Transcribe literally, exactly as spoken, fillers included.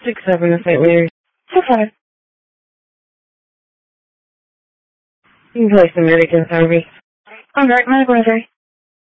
six seven to Saint Mary's. Okay. You can place the Medican service. All right, my brother.